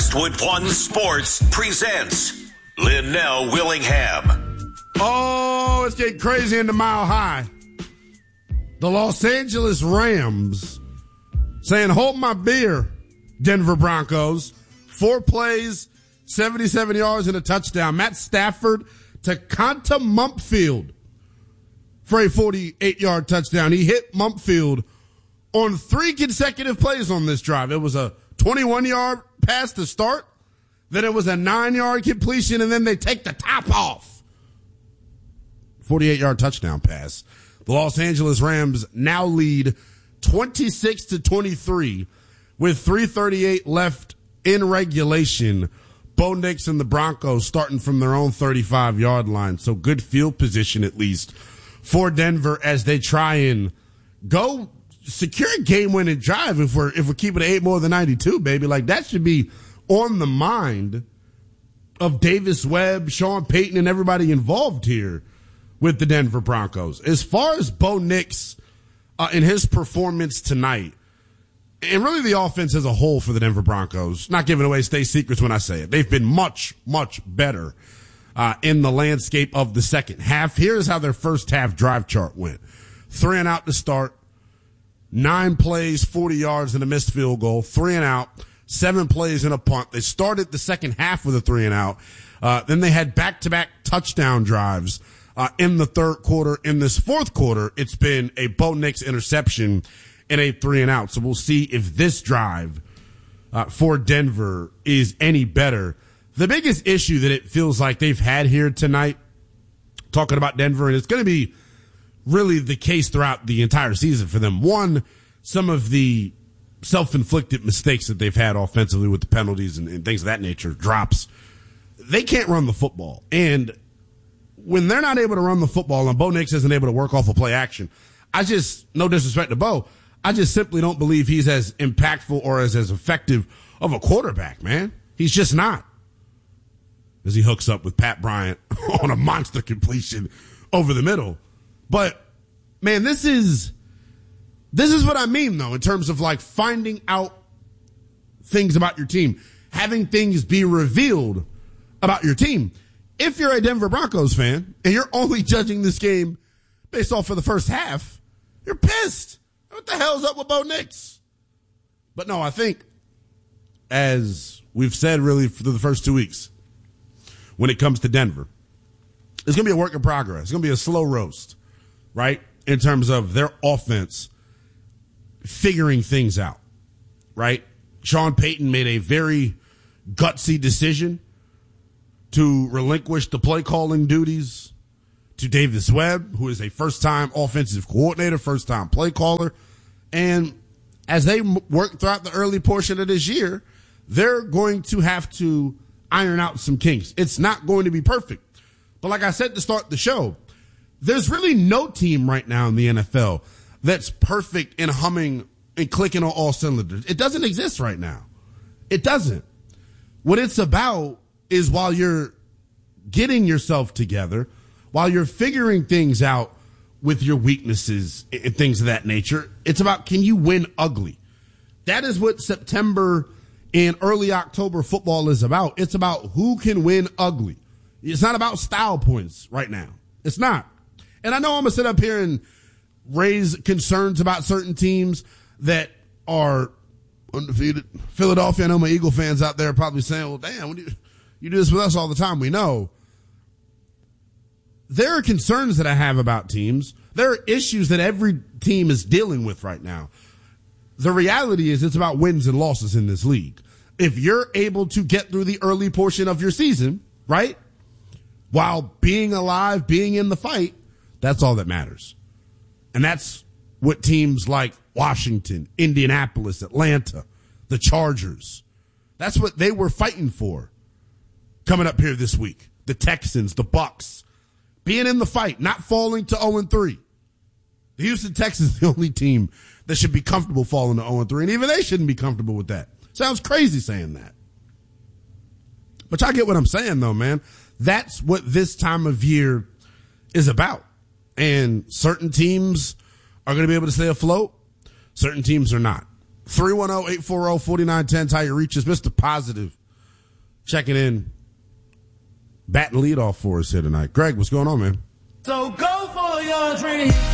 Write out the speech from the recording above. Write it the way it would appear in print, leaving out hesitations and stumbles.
Westwood One Sports presents Linnell Willingham. Oh, it's getting crazy in the Mile High. The Los Angeles Rams saying, hold my beer, Denver Broncos. 4 plays, 77 yards and a touchdown. Matt Stafford to Conta Mumpfield for a 48-yard touchdown. He hit Mumpfield on 3 consecutive plays on this drive. It was a 21-yard pass to start. Then it was a 9-yard completion, and then they take the top off. 48-yard touchdown pass. The Los Angeles Rams now lead 26-23 with 3:38 left in regulation. Bo Nix and the Broncos starting from their own 35-yard line. So good field position at least for Denver as they try and go secure a game-winning drive if we're keeping it 8 more than 92, baby. Like, that should be on the mind of Davis Webb, Sean Payton, and everybody involved here with the Denver Broncos. As far as Bo Nix in his performance tonight, and really the offense as a whole for the Denver Broncos, not giving away state secrets when I say it, they've been much, much better in the landscape of the second half. Here's how their first half drive chart went. 3 and out to start, 9 plays, 40 yards and a missed field goal, 3 and out, 7 plays and a punt. They started the second half with a 3 and out. Then they had back-to-back touchdown drives in the third quarter. In this fourth quarter, it's been a Bo Nix interception and a 3 and out. So we'll see if this drive for Denver is any better. The biggest issue that it feels like they've had here tonight, talking about Denver, and it's going to be really the case throughout the entire season for them. One, some of the self-inflicted mistakes that they've had offensively with the penalties and things of that nature, drops. They can't run the football. And when they're not able to run the football and Bo Nix isn't able to work off a play action, no disrespect to Bo, I just simply don't believe he's as impactful or as effective of a quarterback, man. He's just not. As he hooks up with Pat Bryant on a monster completion over the middle. But, man, this is what I mean, though, in terms of, like, finding out things about your team, having things be revealed about your team. If you're a Denver Broncos fan and you're only judging this game based off of the first half, you're pissed. What the hell's up with Bo Nix? But no, I think, as we've said really for the first 2 weeks, when it comes to Denver, it's going to be a work in progress. It's going to be a slow roast, right, in terms of their offense figuring things out, right? Sean Payton made a very gutsy decision to relinquish the play calling duties to Davis Webb, who is a first-time offensive coordinator, first-time play caller. And as they work throughout the early portion of this year, they're going to have to iron out some kinks. It's not going to be perfect. But like I said to start the show, there's really no team right now in the NFL that's perfect and humming and clicking on all cylinders. It doesn't exist right now. It doesn't. What it's about is while you're getting yourself together, while you're figuring things out with your weaknesses and things of that nature, it's about, can you win ugly? That is what September and early October football is about. It's about who can win ugly. It's not about style points right now. It's not. And I know I'm going to sit up here and raise concerns about certain teams that are undefeated. Philadelphia, I know my Eagle fans out there are probably saying, well, damn, you do this with us all the time. We know. There are concerns that I have about teams. There are issues that every team is dealing with right now. The reality is it's about wins and losses in this league. If you're able to get through the early portion of your season, right, while being alive, being in the fight, that's all that matters. And that's what teams like Washington, Indianapolis, Atlanta, the Chargers, that's what they were fighting for coming up here this week. The Texans, the Bucks, being in the fight, not falling to 0-3. The Houston Texans are the only team that should be comfortable falling to 0-3, and even they shouldn't be comfortable with that. Sounds crazy saying that. But y'all get what I'm saying, though, man. That's what this time of year is about. And certain teams are going to be able to stay afloat. Certain teams are not. 310-840-4910, how you reach us. Mr. Positive checking in, batting leadoff for us here tonight. Greg, what's going on, man? So go for your dream.